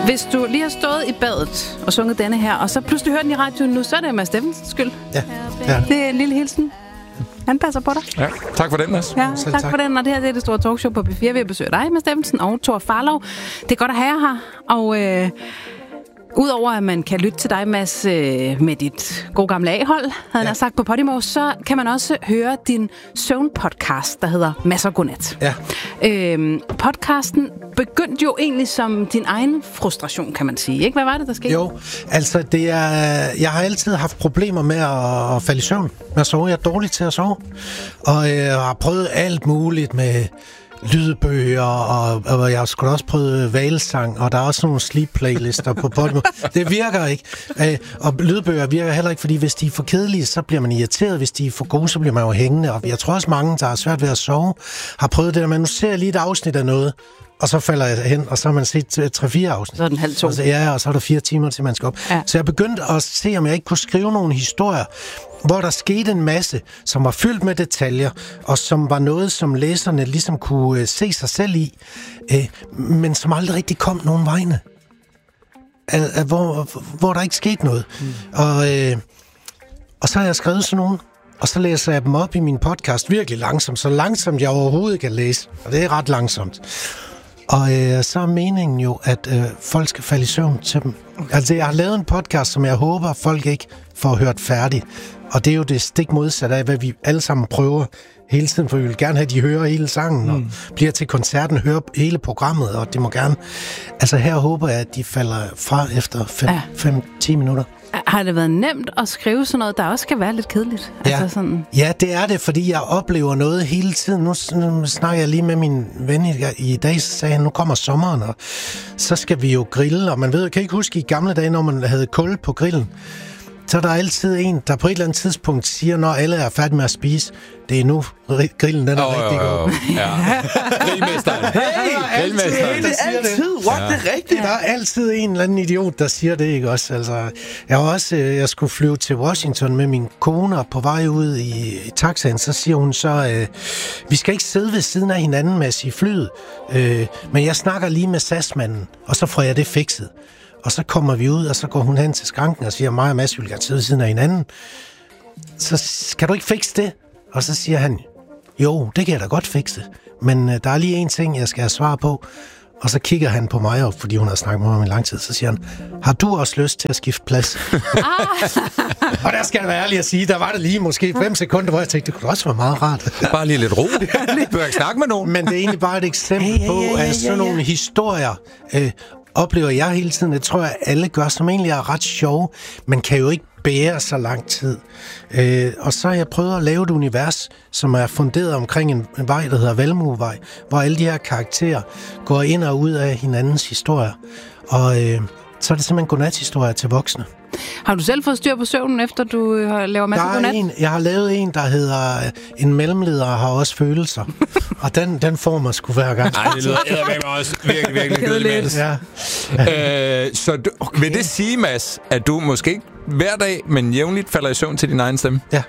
Hvis du lige har stået i badet og sunget denne her, og så pludselig hører den i radioen nu, så er det Mads Steffensens skyld. Ja. Det er en lille hilsen. Han passer på dig. Ja, tak for den, Mads. Ja, tak for den. Og det her det er det store talkshow på B4. Vi besøger dig, Mads Steffensen, og Thor Farlov. Det er godt at have jer her. Og udover at man kan lytte til dig, Mads, med dit gode gamle A-hold, havde han sagt på Podimo, så kan man også høre din søvnpodcast, der hedder Mads og Godnat. Ja. Podcasten begyndte jo egentlig som din egen frustration, kan man sige. Ikke? Hvad var det, der skete? Jo, altså jeg har altid haft problemer med at falde i søvn. Med at sove. Jeg er dårlig til at sove. Og jeg har prøvet alt muligt med lydbøger, og jeg har sgu også prøvet valsang, og der er også nogle sleep playlister på Podimo. Det virker ikke. Og lydbøger virker heller ikke, fordi hvis de er for kedelige, så bliver man irriteret. Hvis de er for gode, så bliver man jo hængende. Og jeg tror også mange, der har svært ved at sove, har prøvet det der, man nu ser lige et afsnit af noget, og så falder jeg hen, og så har man set 3-4 afsnit. Så er den halv 2. Og så er der 4 timer til, man skal op. Ja. Så jeg begyndte at se, om jeg ikke kunne skrive nogle historier, hvor der skete en masse, som var fyldt med detaljer, og som var noget, som læserne ligesom kunne se sig selv i, men som aldrig rigtig kom nogen vegne. Hvor der ikke skete noget. Og så har jeg skrevet sådan nogle, og så læser jeg dem op i min podcast virkelig langsomt, så langsomt jeg overhovedet kan læse, og det er ret langsomt. Og så er meningen jo, at folk skal falde i søvn til dem. Altså, jeg har lavet en podcast, som jeg håber, folk ikke får hørt færdigt. Og det er jo det stik modsatte af, hvad vi alle sammen prøver hele tiden, for vi vil gerne have, at de hører hele sangen, og bliver til koncerten, hører hele programmet, og det må gerne... Altså, her håber jeg, at de falder fra efter 5-10 minutter. Har det været nemt at skrive sådan noget, der også skal være lidt kedeligt? Ja, altså sådan... ja, det er det, fordi jeg oplever noget hele tiden. Nu snakker jeg lige med min ven i dag, så sagde han, nu kommer sommeren, og så skal vi jo grille. Og man ved, jeg kan ikke huske i gamle dage, når man havde kul på grillen, så er der altid en, der på et eller andet tidspunkt siger, når alle er færdige med at spise, det er nu grillen, den er rigtig god. Ja. Grillmesteren. Hey, grillmesteren. Det er altid. What, det er rigtigt. Der er altid en eller anden idiot, der siger det, ikke også? Altså, jeg skulle flyve til Washington med min kone, og på vej ud i taxaen, så siger hun så, vi skal ikke sidde ved siden af hinanden med at sige flyet, men jeg snakker lige med SAS-manden, og så får jeg det fikset. Og så kommer vi ud, og så går hun hen til skranken og siger, mig og Mads vil gerne sidde ved siden af hinanden. Så skal du ikke fikse det? Og så siger han, jo, det kan jeg da godt fikse. Men der er lige en ting, jeg skal have svar på. Og så kigger han på mig op, fordi hun har snakket med mig om en lang tid. Så siger han, har du også lyst til at skifte plads? Og der skal jeg være ærlig at sige, der var det lige måske 5 sekunder, hvor jeg tænkte, det kunne også være meget rart. Bare lige lidt ro. Bør jeg ikke snakke med nogen? Men det er egentlig bare et eksempel på, at sådan nogle historier... oplever jeg hele tiden, det tror jeg alle gør, som egentlig er ret sjove, men kan jo ikke bære så lang tid. Og så har jeg prøvet at lave et univers, som er funderet omkring en vej, der hedder Valmuevej, hvor alle de her karakterer går ind og ud af hinandens historier. Og så er det simpelthen godnat-historier til voksne. Har du selv fået styr på søvnen, efter du laver masser af godnat? Jeg har lavet en, der hedder En mellemleder har også følelser. Og den får mig sgu hver gang. Nej, det lyder også virkelig, virkelig kedeligt. Ja. Så vil det sige, Mads, at du måske ikke hver dag, men jævnligt falder i søvn til din egen stemme? Ja.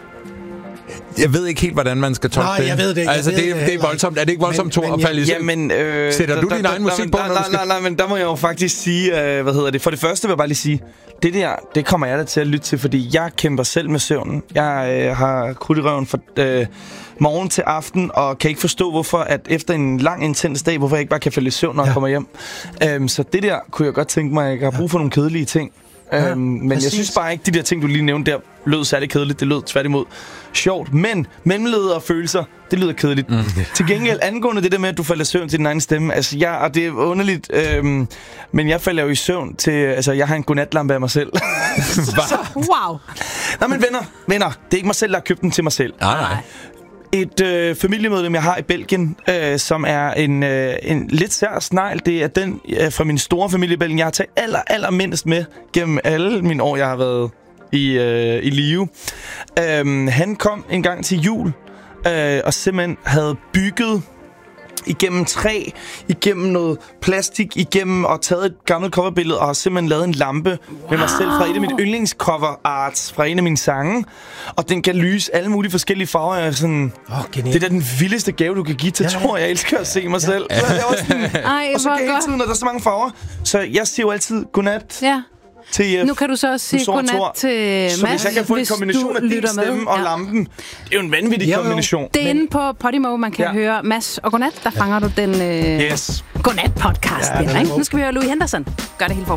Jeg ved ikke helt, hvordan man skal tolke det. Nej, jeg ved det ikke. Altså, det er voldsomt. Er det ikke voldsomt, Thor, at falde i søvn? Sætter du din egen musik på? Nej, men der må jeg jo faktisk sige, For det første vil jeg bare lige sige, det kommer jeg da til at lytte til, fordi jeg kæmper selv med søvnen. Jeg har krudt i røven fra morgen til aften, og kan ikke forstå, hvorfor at efter en lang, intens dag, hvorfor jeg ikke bare kan falde i søvn, når jeg kommer hjem. Så det der kunne jeg godt tænke mig, at jeg har brug for nogle kedelige ting. Men præcis. Jeg synes bare ikke, de der ting, du lige nævnte der, lød særlig kedeligt. Det lød tværtimod sjovt. Men mellemleder og følelser, det lyder kedeligt. Til gengæld, angående det der med, at du falder i søvn til din egen stemme, altså og det er underligt, men jeg falder jo i søvn til, altså jeg har en godnatlampe af mig selv. Wow. Nå, men venner, det er ikke mig selv, der har købt den til mig selv. Nej. Et familiemedlem, jeg har i Belgien, som er en lidt sær snegl. Det er den fra min store familie i Belgien, jeg har taget allermindst med gennem alle mine år, jeg har været i live. Han kom en gang til jul, og simpelthen havde bygget igennem træ, igennem noget plastik, igennem og taget et gammelt coverbillede og har simpelthen lavet en lampe med mig selv fra et af mine yndlingscover arts fra en af mine sange. Og den kan lyse alle mulige forskellige farver. Jeg er sådan, det er den vildeste gave, du kan give til Thor. Jeg elsker at se mig selv. Så jeg var sådan, og så hele tiden, når der er så mange farver. Så jeg siger jo altid godnat. Ja. Til, nu kan du så også sige godnat til Mads, så hvis jeg kan få en kombination af din stemme og lampen, det er jo en vanvittig kombination. Det er inde på Podimo, man kan høre Mads og godnat. Der fanger du den godnat-podcast. Nu skal vi høre Louis Henderson. Gør det helt for.